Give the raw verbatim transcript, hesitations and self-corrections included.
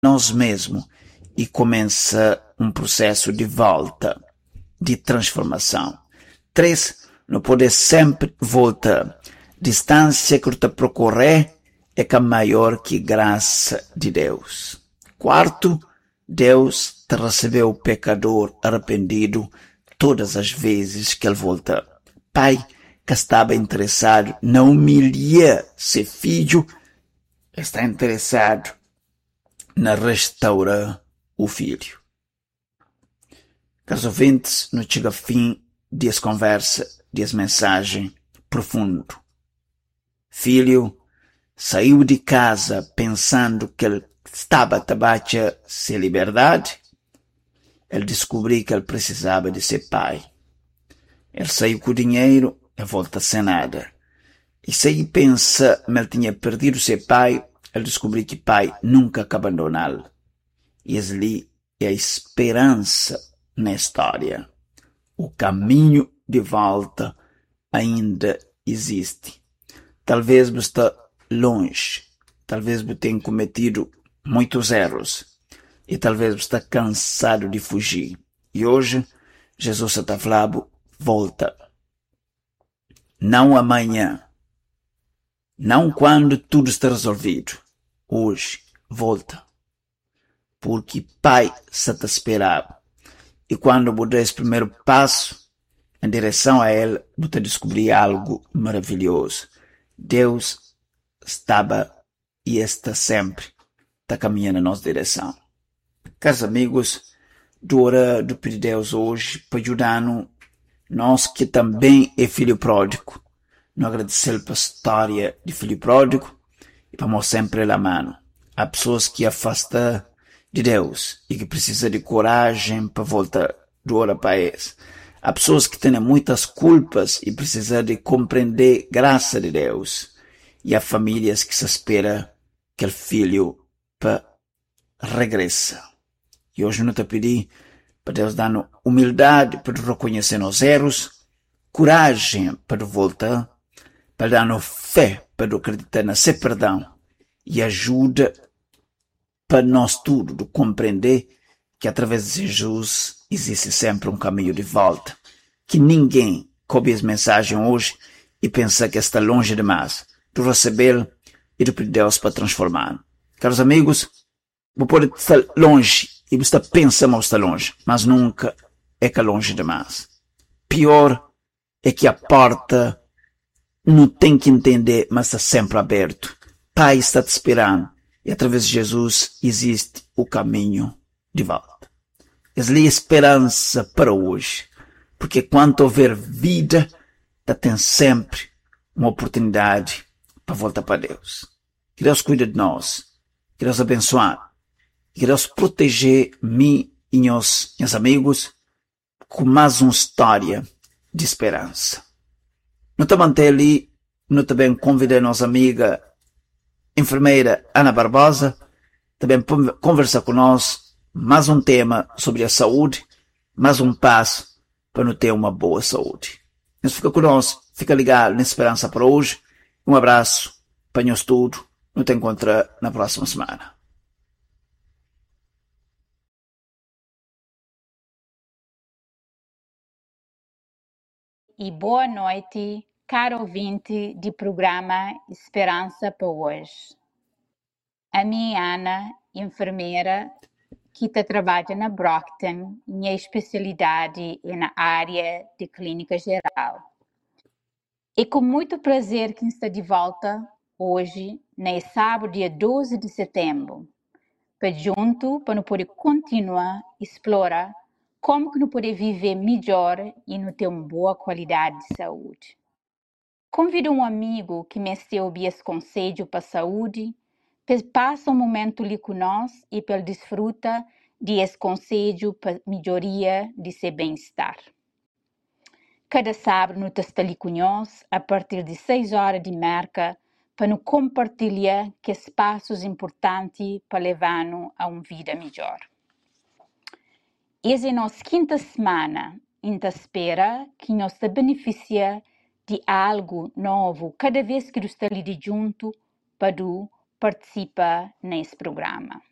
nós mesmos e começa um processo de volta, de transformação. Três, não pode sempre voltar. Distância que tu procurar é que é maior que graça de Deus. Quarto, Deus te recebeu o pecador arrependido todas as vezes que ele volta. Pai que estava interessado na humilhar seu filho, está interessado na restaurar o filho. Caros ouvintes, não chega a fim dessa conversa, dessa mensagem profundo. Filho saiu de casa pensando que ele estava a tabacha sem liberdade. Ele descobriu que ele precisava de ser pai. Ele saiu com o dinheiro e volta sem nada. E se ele pensa que ele tinha perdido seu pai, ele descobriu que pai nunca abandoná-lo. E ali é a esperança na história. O caminho de volta ainda existe. Talvez você está longe, talvez você tenha cometido muitos erros e talvez você está cansado de fugir. E hoje Jesus está falando, volta. Não amanhã, não quando tudo está resolvido. Hoje, volta. Porque Pai está te esperando. E quando você der esse primeiro passo em direção a Ele, você descobrir algo maravilhoso. Deus estava e está sempre está caminhando na nossa direção. Caros amigos, do orar do pedir Deus hoje para ajudar-nos, nós que também é filho pródigo, não agradecer pela história de filho pródigo e vamos sempre lá mano. Há pessoas que afastam de Deus e que precisam de coragem para voltar do orar para eles. Há pessoas que têm muitas culpas e precisam de compreender a graça de Deus. E há famílias que se esperam que o filho para regressa. E hoje não te pedi para Deus dar humildade para reconhecer os erros, coragem para voltar, para dar fé para acreditar na seu perdão e ajuda para nós tudo de compreender que através de Jesus existe sempre um caminho de volta. Que ninguém coube essa mensagem hoje e pensa que está longe demais de receber e de pedir Deus para transformar. Caros amigos, você pode estar longe e você pensa que está longe, mas nunca é que é longe demais. Pior é que a porta não tem que entender, mas está sempre aberto. Pai está te esperando e através de Jesus existe o caminho de volta. Essa é a esperança para hoje, porque quando houver vida, tem sempre uma oportunidade para voltar para Deus. Que Deus cuide de nós, que Deus abençoe, que Deus proteger mim e meus, meus amigos com mais uma história de esperança. Não te manter ali, não também convidei a nossa amiga enfermeira Ana Barbosa, também conversar com nós mais um tema sobre a saúde, mais um passo para não ter uma boa saúde. Mas fica conosco, fica ligado na esperança para hoje. Um abraço, apanhou-se tudo, nos te encontrar na próxima semana. E boa noite, caro ouvinte do programa Esperança para hoje. A minha Ana, enfermeira, que trabalha na Brockton, minha especialidade é na área de clínica geral. É com muito prazer que está de volta hoje, no sábado, dia doze de setembro, para junto, para não poder continuar a explorar como que não poder viver melhor e não ter uma boa qualidade de saúde. Convido um amigo que me ouvir esse conselho para a saúde, para passar um momento ali com nós e para desfrutar desse conselho para melhoria de seu bem-estar. Cada sábado não está ali com nós a partir de seis horas de marca para nos compartilhar que passos importantes para levar-nos a uma vida melhor. Essa é a nossa quinta semana, e espera que nós te beneficie de algo novo cada vez que você está ali junto para participar nesse programa.